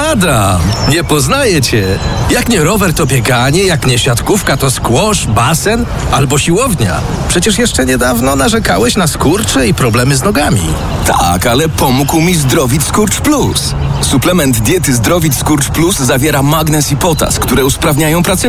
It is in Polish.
Adam, nie poznaję cię. Jak nie rower, to bieganie, jak nie siatkówka, to squash, basen albo siłownia. Przecież jeszcze niedawno narzekałeś na skurcze i problemy z nogami. Tak, ale pomógł mi Zdrowit Skurcz Plus. Suplement diety Zdrowit Skurcz Plus zawiera magnez i potas, które usprawniają pracę